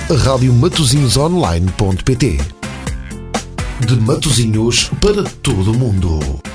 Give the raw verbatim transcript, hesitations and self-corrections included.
rádio matosinhos online ponto pt. De Matosinhos para todo o mundo.